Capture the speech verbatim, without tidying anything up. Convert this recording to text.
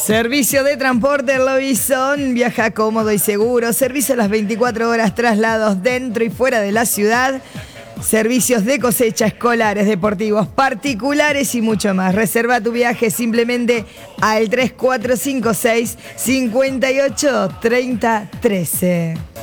Servicio de transporte Lobizón, viaja cómodo y seguro, servicio a las veinticuatro horas, traslados dentro y fuera de la ciudad, servicios de cosecha, escolares, deportivos, particulares y mucho más. Reserva tu viaje simplemente al tres cuatro cinco seis, cinco ocho tres cero uno tres.